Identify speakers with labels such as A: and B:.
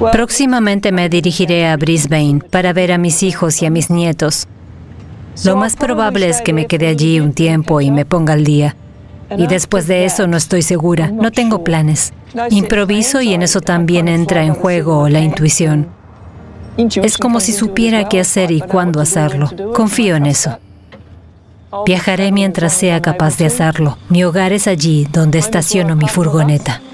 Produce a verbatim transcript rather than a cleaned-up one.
A: Próximamente me dirigiré a Brisbane para ver a mis hijos y a mis nietos. Lo más probable es que me quede allí un tiempo y me ponga al día. Y después de eso no estoy segura, no tengo planes. Improviso y en eso también entra en juego la intuición. Es como si supiera qué hacer y cuándo hacerlo. Confío en eso. Viajaré mientras sea capaz de hacerlo. Mi hogar es allí donde estaciono mi furgoneta.